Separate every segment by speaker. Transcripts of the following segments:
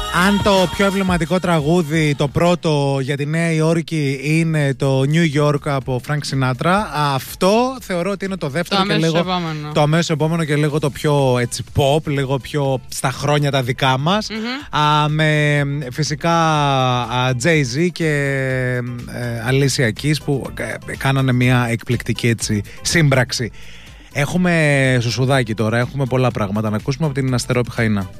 Speaker 1: Αν το πιο εμβληματικό τραγούδι, το πρώτο για τη Νέα Υόρκη, είναι το New York από Frank Sinatra, αυτό θεωρώ ότι είναι το δεύτερο και λίγο το αμέσως επόμενο και λίγο το πιο έτσι pop, λίγο πιο στα χρόνια τα δικά μας, με φυσικά Jay-Z και Alicia Keys που κάνανε μια εκπληκτική έτσι σύμπραξη. Έχουμε σουσουδάκι τώρα, έχουμε πολλά πράγματα να ακούσουμε από την Αστερόπη Χαϊνά.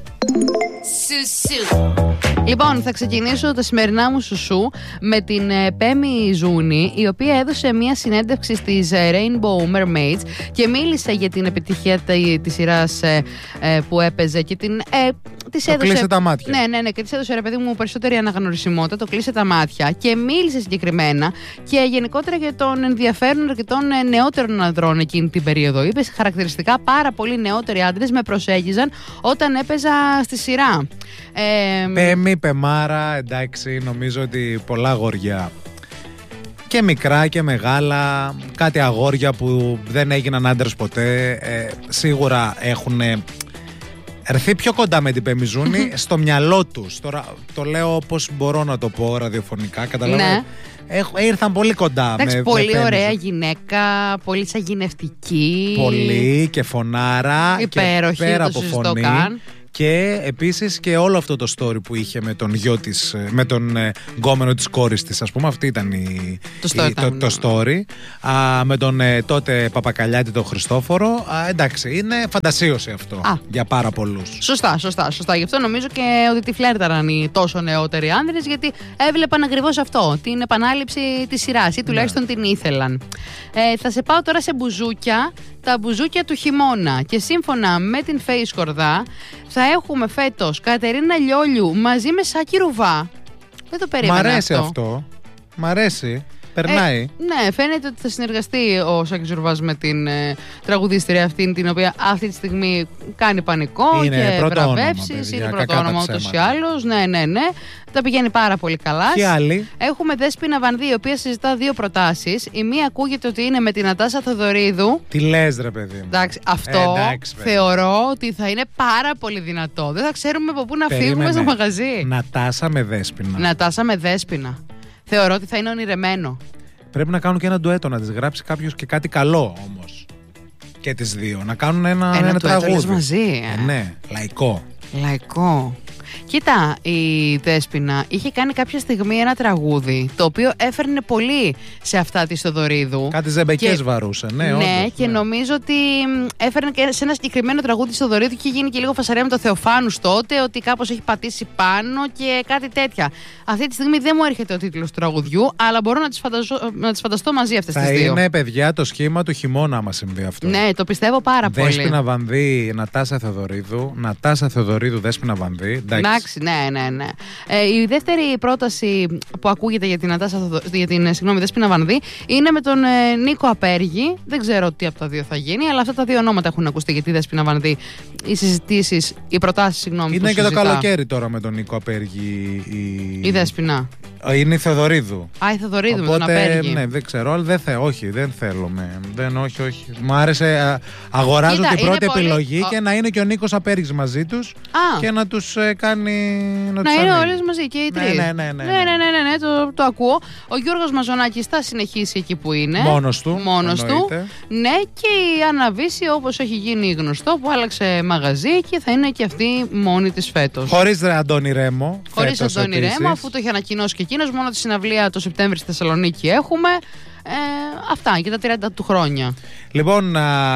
Speaker 2: Σουσου. Λοιπόν, θα ξεκινήσω τα σημερινά μου σουσού με την Πέμι Ζούνη, η οποία έδωσε μια συνέντευξη στις Rainbow Mermaids και μίλησε για την επιτυχία της σειράς που έπαιζε και την της έδωσε.
Speaker 1: Κλείσε τα μάτια.
Speaker 2: Ναι, και της έδωσε, ρε παιδί μου, περισσότερη αναγνωρισιμότητα. Το κλείσε τα μάτια και μίλησε συγκεκριμένα και γενικότερα για τον ενδιαφέρον αρκετών νεότερων ανδρών εκείνη την περίοδο. Είπε χαρακτηριστικά πάρα πολλοί νεότεροι άντρες με προσέγγιζαν όταν έπαιζα στη σειρά.
Speaker 1: Πέμι, Πεμάρα, εντάξει, νομίζω ότι πολλά αγόρια και μικρά και μεγάλα, κάτι αγόρια που δεν έγιναν άντρες ποτέ, σίγουρα έχουν έρθει πιο κοντά με την Πέμι Ζούνη στο μυαλό τους. Τώρα το λέω όπως μπορώ να το πω ραδιοφωνικά, καταλαβαίνετε. Ναι. Ήρθαν πολύ κοντά.
Speaker 2: Εντάξει, πολύ ωραία γυναίκα, πολύ σαγηνευτική.
Speaker 1: Πολύ και φωνάρα.
Speaker 2: Υπέροχη,
Speaker 1: και πέρα
Speaker 2: το
Speaker 1: από φωνή. Και επίσης και όλο αυτό το story που είχε με τον γιο της, με τον γκόμενο της κόρης της, ας πούμε. Αυτή ήταν το story. Με τον τότε Παπακαλιάτη τον Χριστόφορο. Εντάξει, είναι φαντασίωση αυτό για πάρα πολλούς.
Speaker 2: Σωστά. Γι' αυτό νομίζω και ότι τη φλέρταραν οι τόσο νεότεροι άνδρες, γιατί έβλεπαν ακριβώς αυτό, την επανάληψη της σειράς ή τουλάχιστον την ήθελαν. Θα σε πάω τώρα σε μπουζούκια. Τα μπουζούκια του χειμώνα. Και σύμφωνα με την Face Κορδά, θα έχουμε φέτος Κατερίνα Λιόλιου μαζί με Σάκη Ρουβά. Δεν το περίμενα.
Speaker 1: Μ' αρέσει αυτό. Μ' αρέσει. Περνάει.
Speaker 2: Ναι, φαίνεται ότι θα συνεργαστεί ο Σάκης Ρουβάς με την τραγουδίστρια αυτή, την οποία αυτή τη στιγμή κάνει πανικό
Speaker 1: είναι
Speaker 2: και βραβεύσεις. Είναι πρώτο όνομα ούτως ή άλλως. Ναι. Τα πηγαίνει πάρα πολύ καλά.
Speaker 1: Και άλλοι.
Speaker 2: Έχουμε Δέσποινα Βανδύ, η οποία συζητά δύο προτάσεις. Η μία ακούγεται ότι είναι με την Νατάσα Θεοδωρίδου.
Speaker 1: Τι λες, ρε παιδί μου.
Speaker 2: Εντάξει, αυτό θεωρώ ότι θα είναι πάρα πολύ δυνατό. Δεν θα ξέρουμε από πού να φύγουμε στο μαγαζί.
Speaker 1: Νατάσα με Δέσποινα.
Speaker 2: Θεωρώ ότι θα είναι ονειρεμένο.
Speaker 1: Πρέπει να κάνουν και ένα ντουέτο, να τις γράψει κάποιος και κάτι καλό όμως. Και τις δύο. Να κάνουν ένα τραγούδι.
Speaker 2: Μαζί.
Speaker 1: Ναι, λαϊκό.
Speaker 2: Κοίτα, η Δέσποινα είχε κάνει κάποια στιγμή ένα τραγούδι το οποίο έφερνε πολύ σε αυτά της Θεοδωρίδου.
Speaker 1: Κάτι ζεμπεκές βαρούσε, ναι, όντως,
Speaker 2: και νομίζω ότι έφερνε και σε ένα συγκεκριμένο τραγούδι της Θεοδωρίδου και είχε γίνει και λίγο φασαρία με το Θεοφάνους τότε, ότι κάπως έχει πατήσει πάνω και κάτι τέτοια. Αυτή τη στιγμή δεν μου έρχεται ο τίτλος του τραγουδιού, αλλά μπορώ να τις φανταστώ μαζί αυτές τις δύο.
Speaker 1: Θα είναι, παιδιά, το σχήμα του χειμώνα, άμα συμβεί αυτό.
Speaker 2: Ναι, το πιστεύω πάρα πολύ.
Speaker 1: Δέσποινα Βανδύ, Νατάσα Θεοδωρίδου, Δέσποινα Βανδύ.
Speaker 2: Εντάξει, ναι. Η δεύτερη πρόταση που ακούγεται για την Δέσποινα Βανδύ είναι με τον Νίκο Απέργη. Δεν ξέρω τι από τα δύο θα γίνει, αλλά αυτά τα δύο ονόματα έχουν ακουστεί για τη Δέσποινα Βανδύ. Οι προτάσεις, συγγνώμη.
Speaker 1: Είναι και το καλοκαίρι τώρα με τον Νίκο Απέργη.
Speaker 2: Η Δέσποινα.
Speaker 1: Είναι η Θεοδωρίδου.
Speaker 2: Η Θεοδωρίδου. Οπότε, με τον Απέργη.
Speaker 1: Ναι, δεν ξέρω, αλλά δεν θέλω. Όχι. Μου άρεσε. Αγοράζω την πρώτη επιλογή και να είναι και ο Νίκος Απέργης μαζί τους και να τους κάνει.
Speaker 2: Να είναι όλες μαζί και οι τρεις.
Speaker 1: Ναι,
Speaker 2: το ακούω. Ο Γιώργος Μαζονάκης θα συνεχίσει εκεί που είναι.
Speaker 1: Μόνος του.
Speaker 2: Ναι, και η Άννα Βύση, όπως έχει γίνει γνωστό, που άλλαξε μαγαζί και θα είναι και αυτή μόνη της φέτος.
Speaker 1: Χωρίς Αντώνη Ρέμο.
Speaker 2: Αφού το έχει ανακοινώσει και εκείνος. Μόνο τη συναυλία το Σεπτέμβρη στη Θεσσαλονίκη έχουμε. Αυτά και τα 30 του χρόνια.
Speaker 1: Λοιπόν,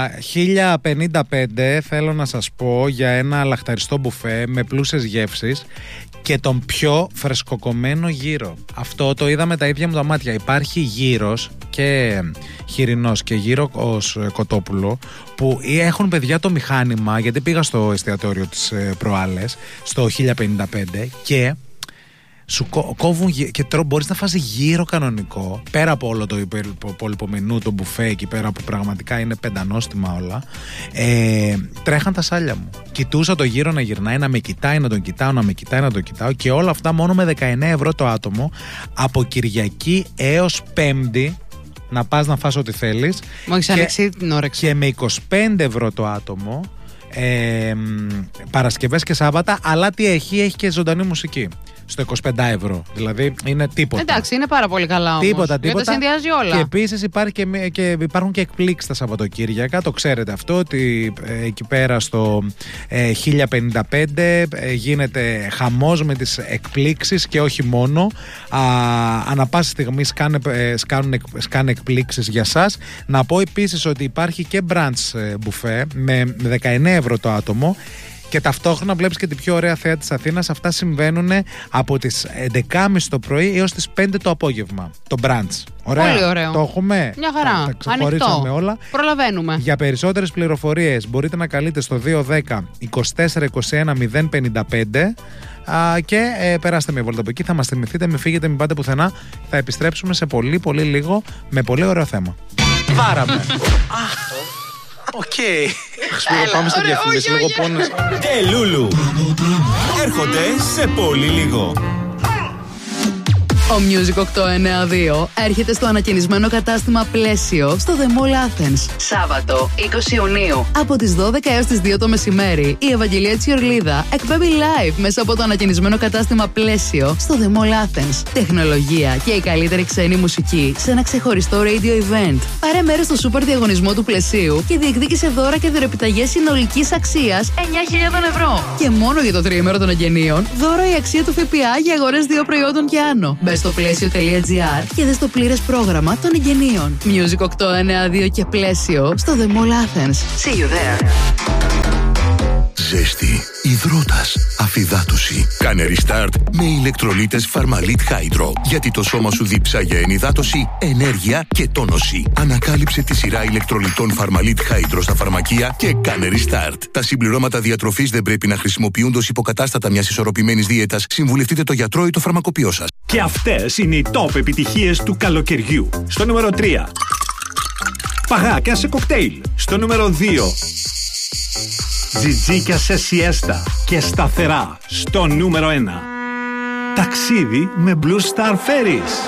Speaker 1: 1055 θέλω να σας πω για ένα λαχταριστό μπουφέ με πλούσιες γεύσεις και τον πιο φρεσκοκομμένο γύρο. Αυτό το είδα με τα ίδια μου τα μάτια. Υπάρχει γύρος και χοιρινός και γύρο ως κοτόπουλο που έχουν, παιδιά, το μηχάνημα, γιατί πήγα στο εστιατόριο της προάλλες στο 1055 και σου κόβουν και μπορείς να φας γύρο κανονικό, πέρα από όλο το υπόλοιπο μενού, το μπουφέ εκεί πέρα που πραγματικά είναι πεντανόστιμα όλα. Τρέχαν τα σάλια μου. Κοιτούσα το γύρο να γυρνάει, να με κοιτάει, να τον κοιτάω, να με κοιτάει, να τον κοιτάω, και όλα αυτά μόνο με 19 ευρώ το άτομο, από Κυριακή έως Πέμπτη. Να πας να φας ό,τι θέλεις.
Speaker 2: Μου έχεις ανοίξει την όρεξη.
Speaker 1: Και με 25 ευρώ το άτομο Παρασκευές και Σάββατα, αλλά τι έχει και ζωντανή μουσική. Στο 25€. Δηλαδή είναι τίποτα.
Speaker 2: Εντάξει, είναι πάρα πολύ καλά όμως.
Speaker 1: Τίποτα.
Speaker 2: Γιατί τα συνδυάζει όλα.
Speaker 1: Και επίσης υπάρχουν και εκπλήξεις τα Σαββατοκύριακα. Το ξέρετε αυτό, ότι εκεί πέρα στο 1055 γίνεται χαμός με τις εκπλήξεις και όχι μόνο. Ανά πάσα στιγμή σκάνε εκπλήξεις για σας. Να πω επίσης ότι υπάρχει και brunch buffet με 19€ το άτομο. Και ταυτόχρονα βλέπεις και την πιο ωραία θέα της Αθήνας. Αυτά συμβαίνουν από τις 11.30 το πρωί έως τις 5 το απόγευμα. Το brunch. Ωραία.
Speaker 2: Πολύ ωραίο.
Speaker 1: Το έχουμε.
Speaker 2: Μια χαρά.
Speaker 1: Τα ξεχωρίσαμε όλα.
Speaker 2: Προλαβαίνουμε.
Speaker 1: Για περισσότερες πληροφορίες μπορείτε να καλείτε στο 210 24 21 055 και περάστε μια βόλτα από εκεί. Θα μας θυμηθείτε, μην φύγετε, μην πάτε πουθενά. Θα επιστρέψουμε σε πολύ πολύ λίγο με πολύ ωραίο θέμα. Βάραμε. Οκ. Πάμε στη διαφήμιση λόγω πόνος.
Speaker 3: Λούλου. Έρχονται σε πολύ λίγο.
Speaker 2: Ο Music 892 έρχεται στο ανακαινισμένο κατάστημα Πλαίσιο στο The Mall Athens. Σάββατο 20 Ιουνίου. Από τις 12 έως τις 2 το μεσημέρι, η Ευαγγελία Τσιορλίδα εκπέμπει live μέσα από το ανακαινισμένο κατάστημα Πλαίσιο στο The Mall Athens. Τεχνολογία και η καλύτερη ξένη μουσική σε ένα ξεχωριστό radio event. Πάρε μέρος στο σούπερ διαγωνισμό του Πλαισίου και διεκδίκησε δώρα και δωρεπιταγές συνολικής αξίας 9.000 €. Και μόνο για το τριήμερο των εγγενείων, δώρο η αξία του ΦΠΑ για αγορές 2 προϊόντων και άνω. Στο πλαίσιο.gr και δες το πλήρες πρόγραμμα των εγγενείων. Music 892 και Πλαίσιο στο The Mall Athens. See you there.
Speaker 4: Ζέστη, υδρότας, αφυδάτωση. Κάνε restart με ηλεκτρολίτες Φαρμαλίτ Hydro. Γιατί το σώμα σου δίψα για ενυδάτωση, ενέργεια και τόνωση. Ανακάλυψε τη σειρά ηλεκτρολιτών Φαρμαλίτ Hydro στα φαρμακεία και κάνε restart. Τα συμπληρώματα διατροφής δεν πρέπει να χρησιμοποιούνται ως υποκατάστατα μιας ισορροπημένης δίαιτας. Συμβουλευτείτε το γιατρό ή το φαρμακοποιό σας.
Speaker 3: Και αυτές είναι οι top επιτυχίες του καλοκαιριού. Στο νούμερο 3. Παγάκια σε κοκτέιλ. Στο νούμερο 2. Τζιτζίκια σε σιέστα και σταθερά. Στο νούμερο 1. Ταξίδι με Blue Star Ferries.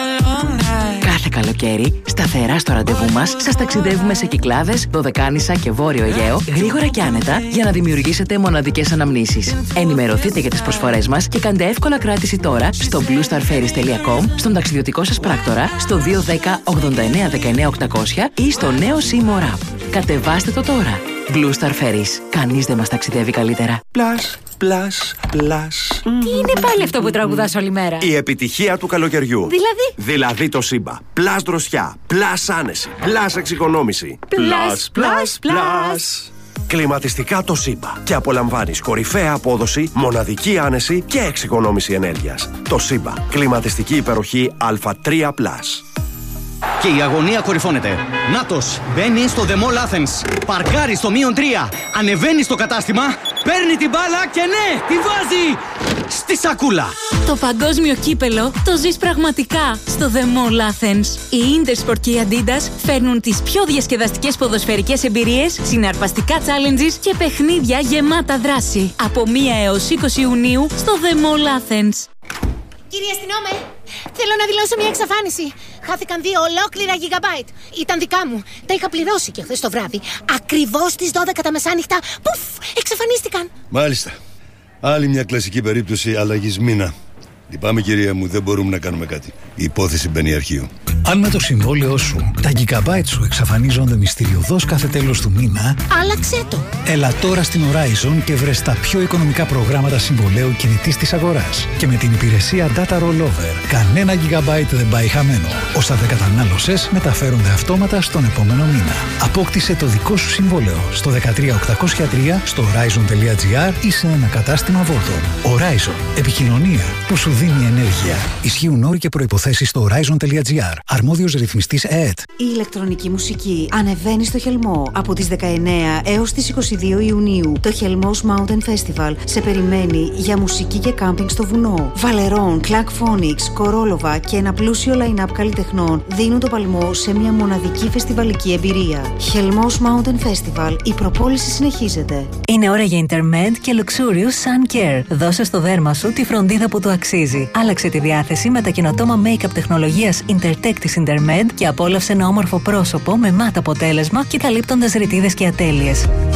Speaker 5: Κάθε καλοκαίρι, σταθερά στο ραντεβού μας, σας ταξιδεύουμε σε Κυκλάδες, Δωδεκάνησα και Βόρειο Αιγαίο, γρήγορα και άνετα, για να δημιουργήσετε μοναδικές αναμνήσεις. Ενημερωθείτε για τις προσφορές μας και κάντε εύκολα κράτηση τώρα στο bluestarferries.com, στον ταξιδιωτικό σας πράκτορα, στο 210 89 19 800 ή στο νέο Seymour App. Κατεβάστε το τώρα. Blue Star Ferries. Κανείς δεν μας ταξιδεύει καλύτερα.
Speaker 6: Πλάς.
Speaker 7: Τι είναι πάλι αυτό που τραγουδάς όλη μέρα?
Speaker 6: Η επιτυχία του καλοκαιριού. Δηλαδή το Σύμπα. Πλάς δροσιά. Πλάς άνεση. Πλάς εξοικονόμηση. Πλάς. Κλιματιστικά το Σύμπα. Και απολαμβάνεις κορυφαία απόδοση, μοναδική άνεση και εξοικονόμηση ενέργειας. Το Σύμπα. Κλιματιστική υπεροχή Α3+.
Speaker 8: Και η αγωνία κορυφώνεται. Νάτος μπαίνει στο The Mall Athens. Παρκάρει στο -3. Ανεβαίνει στο κατάστημα. Παίρνει την μπάλα και ναι, τη βάζει στη σακούλα.
Speaker 7: Το παγκόσμιο κύπελο το ζεις πραγματικά στο The Mall Athens. Οι Intersport και οι Adidas φέρνουν τις πιο διασκεδαστικές ποδοσφαιρικές εμπειρίες, συναρπαστικά challenges και παιχνίδια γεμάτα δράση. Από 1 έως 20 Ιουνίου στο The Mall Athens.
Speaker 9: Κύριε αστυνόμε, θέλω να δηλώσω μια εξαφάνιση. Χάθηκαν 2 ολόκληρα gigabyte. Ήταν δικά μου. Τα είχα πληρώσει και χθες το βράδυ. Ακριβώς στις 12 τα μεσάνυχτα. Πουφ! Εξαφανίστηκαν.
Speaker 10: Μάλιστα. Άλλη μια κλασική περίπτωση αλλαγής μήνα. Λυπάμαι, κυρία μου, δεν μπορούμε να κάνουμε κάτι. Η υπόθεση μπαίνει αρχείο.
Speaker 11: Αν με το συμβόλαιό σου τα gigabyte σου εξαφανίζονται μυστηριωδώς κάθε τέλος του μήνα,
Speaker 9: άλλαξε το.
Speaker 11: Έλα τώρα στην Horizon και βρες τα πιο οικονομικά προγράμματα συμβολαίου κινητής της αγοράς. Και με την υπηρεσία Data Rollover, κανένα gigabyte δεν πάει χαμένο. Όσα δεν κατανάλωσες μεταφέρονται αυτόματα στον επόμενο μήνα. Απόκτησε το δικό σου συμβόλαιο στο 13803, στο horizon.gr ή σε ένα κατάστημα Volton. Horizon. Επικοινωνία που σου δίνει ενέργεια. Ισχύουν όροι και προϋποθέσεις στο horizon.gr. Αρμόδιος ρυθμιστής ΕΕΤ.
Speaker 12: Η ηλεκτρονική μουσική ανεβαίνει στο Χελμό από τις 19 έως τις 22 Ιουνίου. Το Χελμός Mountain Festival σε περιμένει για μουσική και κάμπινγκ στο βουνό. Βαλερών, Clark Phonics, Κορόλοβα και ένα πλούσιο line-up καλλιτεχνών δίνουν το παλμό σε μια μοναδική φεστιβαλική εμπειρία. Χελμός Mountain Festival. Η προπόληση συνεχίζεται.
Speaker 13: Είναι ώρα για Intermed και Luxurious Sun Care. Δώσε στο δέρμα σου τη φροντίδα που του αξίζει. Άλλαξε τη διάθεση με τα καινοτόμα make-up τεχνολογίας Intertech της Intermed και απόλαυσε ένα όμορφο πρόσωπο με μάτ αποτέλεσμα και καλύπτοντας ρητίδες και ατέλειες.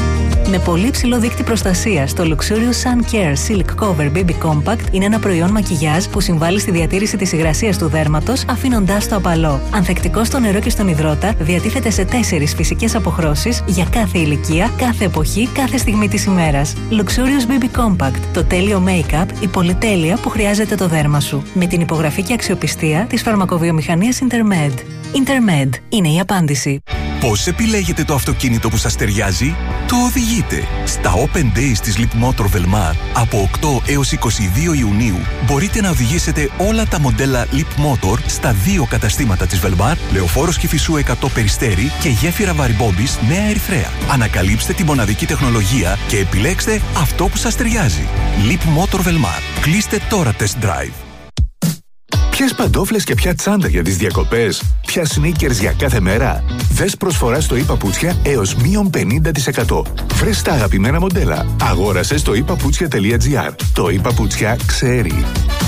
Speaker 13: Με πολύ ψηλό δείκτη προστασίας, το Luxurious Sun Care Silk Cover BB Compact είναι ένα προϊόν μακιγιάζ που συμβάλλει στη διατήρηση της υγρασίας του δέρματος, αφήνοντάς το απαλό. Ανθεκτικό στο νερό και στον υδρότα, διατίθεται σε 4 φυσικές αποχρώσεις για κάθε ηλικία, κάθε εποχή, κάθε στιγμή της ημέρας. Luxurious BB Compact. Το τέλειο make-up, η πολυτέλεια που χρειάζεται το δέρμα σου. Με την υπογραφή και αξιοπιστία της φαρμακοβιομηχανίας Intermed. Intermed είναι η απάντηση.
Speaker 14: Πώς επιλέγετε το αυτοκίνητο που σας ταιριάζει? Το οδηγείτε. Στα Open Days της Leapmotor Velmar από 8 έως 22 Ιουνίου μπορείτε να οδηγήσετε όλα τα μοντέλα Leapmotor στα 2 καταστήματα της Velmar, Λεωφόρος Κηφισού 100 Περιστέρι και γέφυρα Βαριμπόμπης Νέα Ερυθρέα. Ανακαλύψτε τη μοναδική τεχνολογία και επιλέξτε αυτό που σας ταιριάζει. Leapmotor Velmar. Κλείστε τώρα test drive.
Speaker 15: Ποιες παντόφλες και ποια τσάντα για τις διακοπές? Ποια sneakers για κάθε μέρα? Δες προσφορά στο ePaputsια έως μείον 50%. Βρες τα αγαπημένα μοντέλα. Αγόρασε στο ePaputsια.gr. Το ePaputsια ξέρει.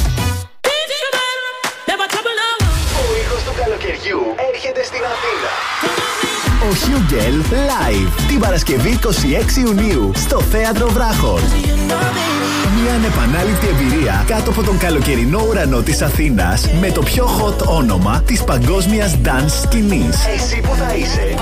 Speaker 16: Ο ήχος του καλοκαιριού έρχεται στην Αθήνα. Ο Hugel Live την Παρασκευή 26 Ιουνίου στο Θέατρο Βράχων. Μια ανεπανάληπτη εμπειρία κάτω από τον καλοκαιρινό ουρανό της Αθήνας με το πιο hot όνομα της παγκόσμιας dance σκηνής. Εσύ που θα είσαι?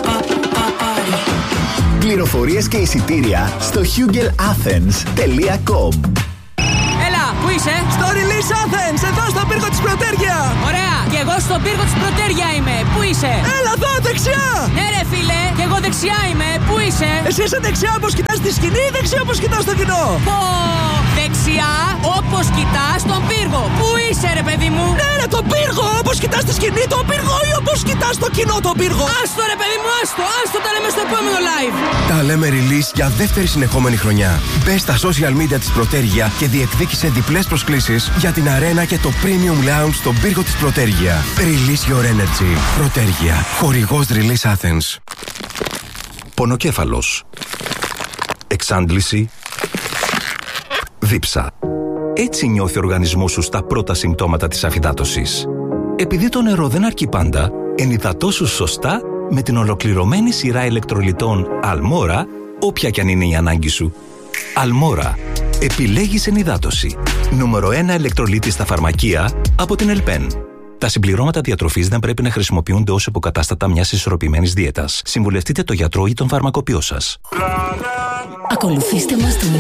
Speaker 16: Πληροφορίες και εισιτήρια στο hugelathens.com.
Speaker 17: Έλα, πού είσαι? Στο Release Athens, εδώ στον πύργο της Πρωτέργεια. Ωραία, και εγώ στον πύργο της Πρωτέργεια είμαι. Πού είσαι? Έλα εδώ, δεξιά. Ναι ρε φίλε, και εγώ δεξιά είμαι. Πού είσαι? Εσύ είσαι δεξιά όπως κοιτάς τη σκηνή ή δεξιά όπως κοιτάς το κοινό? Δεξιά όπως κοιτάς τον πύργο. Πού είσαι ρε παιδί μου? Ναι ρε, τον πύργο, όπως κοιτάς τη σκηνή τον πύργο ή όπως κοιτάς το κοινό τον πύργο? Άστο ρε παιδί μου, άστο τα λέμε στο επόμενο live.
Speaker 18: Τα λέμε release για δεύτερη συνεχόμενη χρονιά. Μπες στα social media της Πρωτέργεια και διεκδίκησε διπλές προσκλήσεις για την αρένα και το premium lounge στον πύργο της Πρωτέργεια. Release your energy. Πρωτέργεια. Χορηγός Release Athens.
Speaker 19: Πονοκέφαλος. Εξάντληση. Δίψα. Έτσι νιώθει ο οργανισμός σου στα πρώτα συμπτώματα της αφυδάτωσης. Επειδή το νερό δεν αρκεί πάντα, ενυδατώσου σωστά με την ολοκληρωμένη σειρά ηλεκτρολιτών Almora, όποια κι αν είναι η ανάγκη σου. Almora. Επιλέγεις ενυδάτωση. Νούμερο 1 ηλεκτρολίτη στα φαρμακεία από την Ελπέν. Τα συμπληρώματα διατροφής δεν πρέπει να χρησιμοποιούνται ως υποκατάστατα μιας ισορροπημένης δίαιτας. Συμβουλευτείτε τον γιατρό ή τον φαρμακοποιό σας.
Speaker 13: Ακολουθήστε μας στο